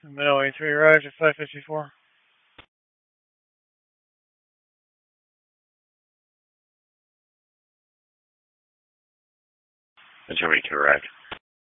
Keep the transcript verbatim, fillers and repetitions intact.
Middle A three arrived at five fifty-four. Majority two arrived.